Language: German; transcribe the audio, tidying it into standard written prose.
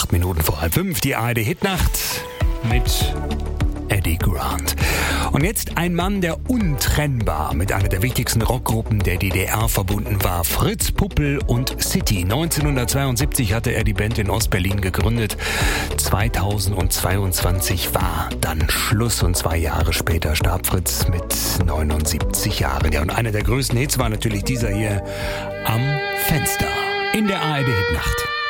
8 Minuten vor halb 5, die ARD Hitnacht mit Eddie Grant. Und jetzt ein Mann, der untrennbar mit einer der wichtigsten Rockgruppen der DDR verbunden war. Fritz Puppel und City. 1972 hatte er die Band in Ostberlin gegründet. 2022 war dann Schluss und 2 Jahre später starb Fritz mit 79 Jahren. Ja, und einer der größten Hits war natürlich dieser hier, Am Fenster, in der ARD Hitnacht.